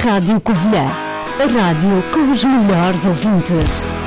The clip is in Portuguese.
Rádio Covilhã, a rádio com os melhores ouvintes.